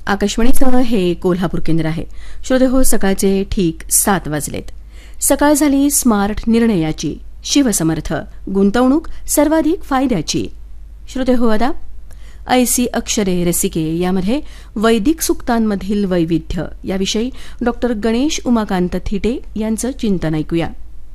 आकाशवाणीचं हे कोल्हापूर केंद्र आहे. श्रोते हो, सकाळचे ठीक 7 वाजलेत. सकाळ झाली स्मार्ट निर्णयाची, शिवसमर्थ गुंतवणूक सर्वाधिक फायद्याची. श्रोते हो, आता ऐसी अक्षरे रसिके यामध्ये वैदिक सूक्तांमधील वैविध्य याविषयी डॉक्टर गणेश उमाकांत थिटे यांचं चिंतन ऐकूया.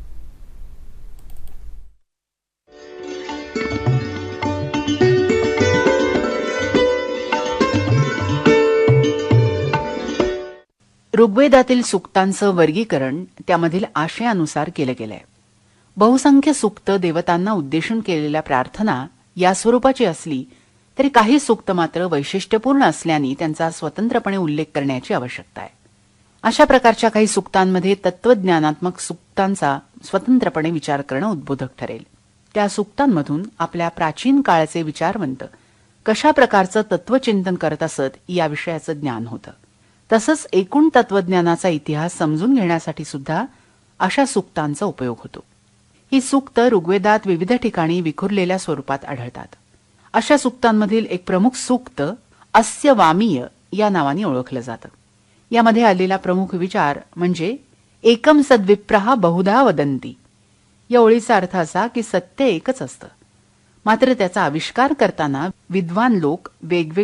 ऋग्वेदातील सूक्तांचं वर्गीकरण त्यामधील आशयानुसार केलं गेलंय. बहुसंख्य सूक्त देवतांना उद्देशून केलेल्या प्रार्थना या स्वरूपाची असली तरी काही सूक्त मात्र वैशिष्ट्यपूर्ण असल्याने त्यांचा स्वतंत्रपणे उल्लेख करण्याची आवश्यकता आहे. अशा प्रकारच्या काही सूक्तांमध्ये तत्वज्ञानात्मक सूक्तांचा स्वतंत्रपणे विचार करणं उद्बोधक ठरेल. त्या सूक्तांमधून आपल्या प्राचीन काळचे विचारवंत कशा प्रकारचं तत्वचिंतन करत असत या विषयाचं ज्ञान होतं. तसंच एकूण तत्वज्ञानाचा इतिहास समजून घेण्यासाठी सुद्धा अशा सूक्तांचा उपयोग होतो. ही सूक्त ऋग्वेदात विविध ठिकाणी विखुरलेल्या स्वरूपात आढळतात. अशा सूक्तांमधील एक प्रमुख सूक्त अस्य वामीय या नावाने ओळखलं जातं. यामध्ये आलेला प्रमुख विचार म्हणजे एकम सद्विप्रहा बहुधा वदंती. या ओळीचा अर्थ असा की सत्य एकच असतं, मात्र त्याचा आविष्कार करताना विद्वान लोक वेगवेगळे